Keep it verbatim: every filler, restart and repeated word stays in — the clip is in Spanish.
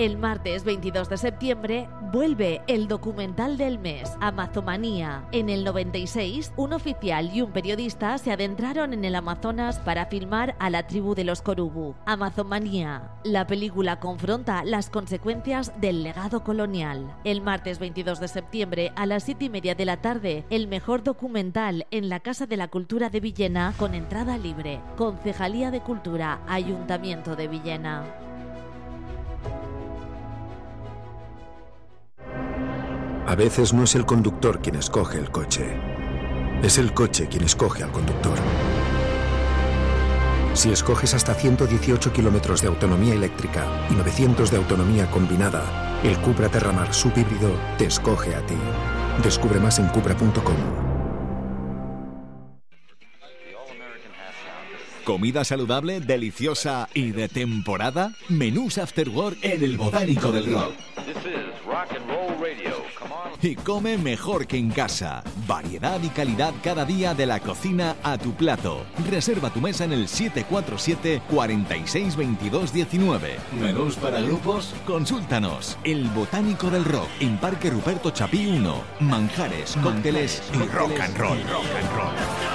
El martes veintidós de septiembre vuelve el documental del mes, Amazomanía. En el noventa y seis, un oficial y un periodista se adentraron en el Amazonas para filmar a la tribu de los Korubu. Amazomanía. La película confronta las consecuencias del legado colonial. El martes veintidós de septiembre a las siete y media de la tarde, el mejor documental en la Casa de la Cultura de Villena con entrada libre. Concejalía de Cultura, Ayuntamiento de Villena. A veces no es el conductor quien escoge el coche, es el coche quien escoge al conductor. Si escoges hasta ciento dieciocho kilómetros de autonomía eléctrica y novecientos de autonomía combinada, el Cupra Terramar subhíbrido te escoge a ti. Descubre más en cupra punto com. Comida saludable, deliciosa y de temporada. Menús After Work en el Botánico del Rock. Y come mejor que en casa. Variedad y calidad cada día de la cocina a tu plato. Reserva tu mesa en el siete cuatro siete, cuatro seis, veintidós, diecinueve. ¿Menús para grupos? Consúltanos. El Botánico del Rock en Parque Ruperto Chapí uno. Manjares, cócteles y rock and roll. Rock and roll.